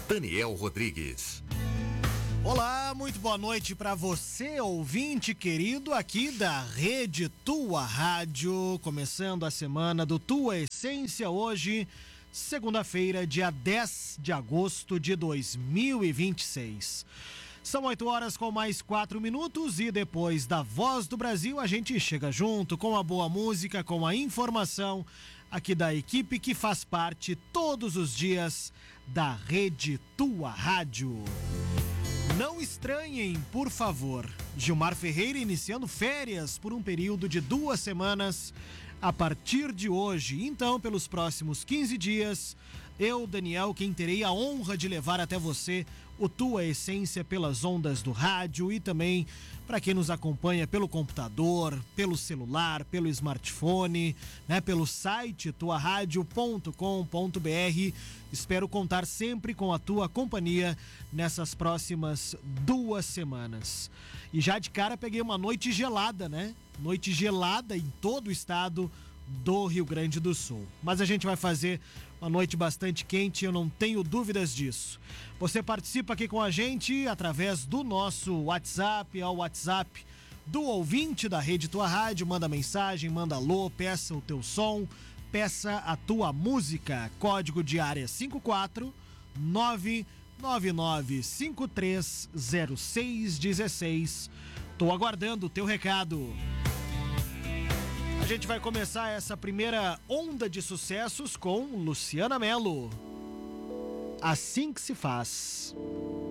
Daniel Rodrigues. Olá, muito boa noite para você, ouvinte querido aqui da Rede Tua Rádio, começando a semana do Tua Essência hoje, segunda-feira, dia 10 de agosto de 2026. São 8 horas com mais 4 minutos e depois da Voz do Brasil a gente chega junto com a boa música, com a informação aqui da equipe que faz parte todos os dias da Rede Tua Rádio. Não estranhem, por favor, Gilmar Ferreira iniciando férias por um período de 2 semanas a partir de hoje. Então, pelos próximos 15 dias, eu, Daniel, quem terei a honra de levar até você o Tua Essência pelas ondas do rádio e também para quem nos acompanha pelo computador, pelo celular, pelo smartphone, pelo site tuaradio.com.br. Espero contar sempre com a tua companhia nessas próximas 2 semanas. E já de cara peguei uma noite gelada, Noite gelada em todo o estado do Rio Grande do Sul. Mas a gente vai fazer uma noite bastante quente, eu não tenho dúvidas disso. Você participa aqui com a gente através do nosso WhatsApp, ao WhatsApp do ouvinte da Rede Tua Rádio. Manda mensagem, manda alô, peça o teu som, peça a tua música. Código de área 54 999530616. Tô aguardando o teu recado. A gente vai começar essa primeira onda de sucessos com Luciana Mello. Assim que se faz.